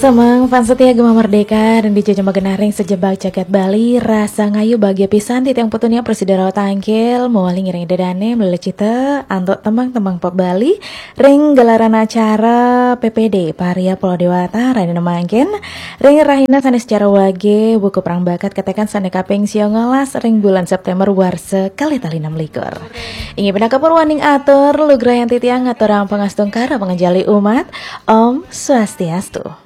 Semang fans setia Gema Merdeka dan DJ Jemba Genaring sejebak jagat Bali rasa ngayu bahagia pisan ti tiang putunya Presiden tangkil mewali ngiring dedane melecita antuk temang-temang pop Bali ring gelaran acara PPD Paria Pulau Dewata rani nemangkin ring rahina sanes secara wage buku perang bakat ketekan sane kaping sio ngelas ring bulan September warse kali tali 6 likur. Ingi pina kapurwaning atur lugrayan titiang aturang pengastung kara pengenjali umat Om Swastiastu.